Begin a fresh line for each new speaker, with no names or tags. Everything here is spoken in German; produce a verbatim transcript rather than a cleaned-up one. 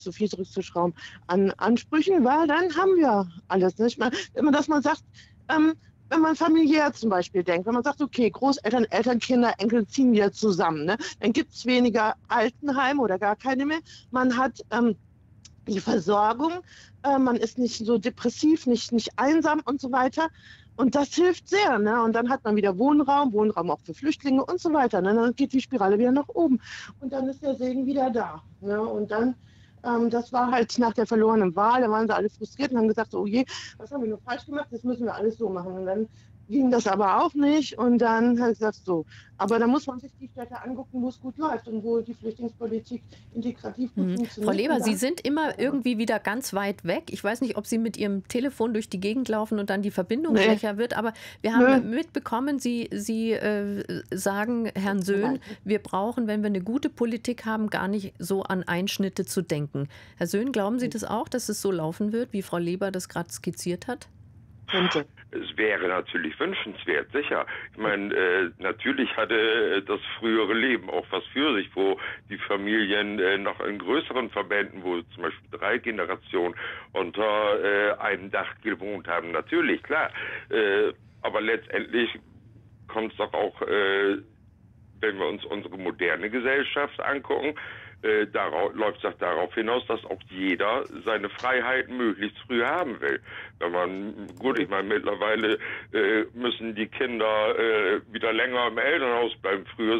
zu viel zurückzuschrauben an Ansprüchen, weil dann haben wir alles. Nicht? Man, wenn man das mal sagt, ähm, wenn man familiär zum Beispiel denkt, wenn man sagt, okay, Großeltern, Eltern, Kinder, Enkel ziehen wieder zusammen, ne? Dann gibt es weniger Altenheime oder gar keine mehr. Man hat ähm, die Versorgung, äh, man ist nicht so depressiv, nicht, nicht einsam und so weiter. Und das hilft sehr. Ne? Und dann hat man wieder Wohnraum, Wohnraum auch für Flüchtlinge und so weiter. Ne? Dann geht die Spirale wieder nach oben. Und dann ist der Segen wieder da. Ne? Und dann, ähm, das war halt nach der verlorenen Wahl, da waren sie alle frustriert und haben gesagt, so, oh je, was haben wir nur falsch gemacht, das müssen wir alles so machen. Und dann ging das aber auch nicht. Und dann hat ich gesagt, so. Aber da muss man sich die Städte angucken, wo es gut läuft und wo die Flüchtlingspolitik integrativ gut
Mhm. Frau
funktioniert. Und
Leber, Sie
dann,
sind immer irgendwie wieder ganz weit weg. Ich weiß nicht, ob Sie mit Ihrem Telefon durch die Gegend laufen und dann die Verbindung
nee,
schwächer wird, aber wir
nö,
haben mitbekommen, Sie, Sie äh, sagen Herrn Söhn, wir brauchen, wenn wir eine gute Politik haben, gar nicht so an Einschnitte zu denken. Herr Söhn, glauben Sie das auch, dass es so laufen wird, wie Frau Leber das gerade skizziert hat?
könnte.
Es wäre natürlich wünschenswert, sicher. Ich meine, äh, natürlich hatte äh, das frühere Leben auch was für sich, wo die Familien äh, noch in größeren Verbänden, wo zum Beispiel drei Generationen unter äh, einem Dach gewohnt haben. Natürlich, klar. Äh, aber letztendlich kommt es doch auch, äh, wenn wir uns unsere moderne Gesellschaft angucken, äh, darauf, läuft es doch darauf hinaus, dass auch jeder seine Freiheiten möglichst früh haben will. Wenn man, gut, ich meine, mittlerweile äh, müssen die Kinder äh, wieder länger im Elternhaus bleiben. Früher